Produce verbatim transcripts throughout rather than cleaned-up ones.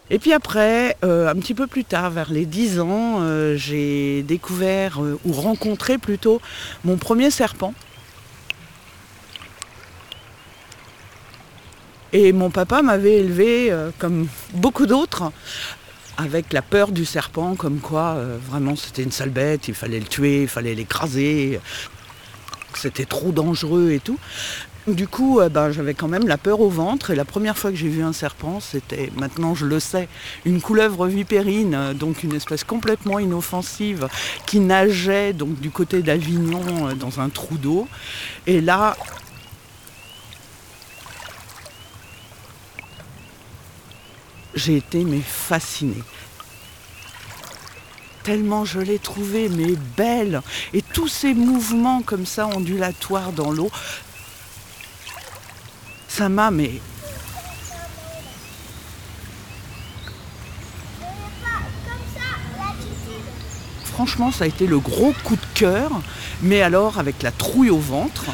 Et puis après, euh, un petit peu plus tard, vers les dix ans, euh, j'ai découvert, euh, ou rencontré plutôt, mon premier serpent. Et mon papa m'avait élevé, euh, comme beaucoup d'autres, avec la peur du serpent, comme quoi euh, vraiment c'était une sale bête, il fallait le tuer, il fallait l'écraser, c'était trop dangereux et tout. Du coup, euh, ben, j'avais quand même la peur au ventre, et la première fois que j'ai vu un serpent, c'était, maintenant je le sais, une couleuvre vipérine, euh, donc une espèce complètement inoffensive, qui nageait donc du côté d'Avignon euh, dans un trou d'eau. Et là, j'ai été mais fascinée. Tellement je l'ai trouvée mais belle, et tous ces mouvements comme ça ondulatoires dans l'eau, ça m'a mais franchement, ça a été le gros coup de cœur, mais alors avec la trouille au ventre.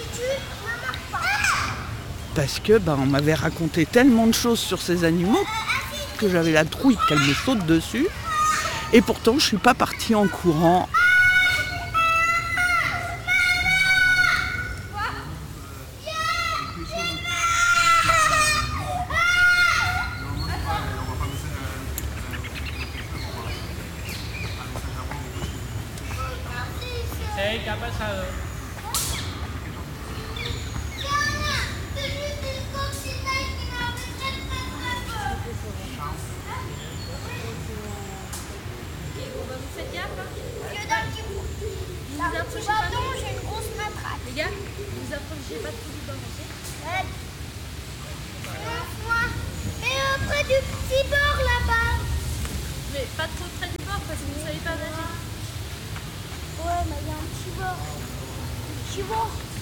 Parce que ben, on m'avait raconté tellement de choses sur ces animaux que j'avais la trouille qu'elle me saute dessus. Et pourtant, je ne suis pas partie en courant. Hey, ¿qué ha pasado? Vous faites gaffe, hein? Vous vous approchez pas trop. J'ai une grosse matraque. Les gars, vous vous approchez pas trop du bord, ok? Mais euh, près du petit bord là-bas. Mais pas trop près du bord parce que vous savez pas nager. Ouais, mais il y a un petit bord. Un petit bord.